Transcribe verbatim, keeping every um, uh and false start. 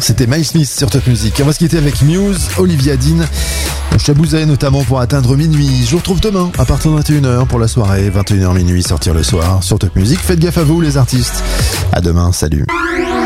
C'était Miles Smith sur Top Music. On va se quitter avec Muse, Olivia Dean. On chabousait notamment pour atteindre minuit. Je vous retrouve demain à partir de vingt et une heures pour la soirée. vingt et une heures minuit, sortir le soir sur Top Music. Faites gaffe à vous les artistes. À demain, salut.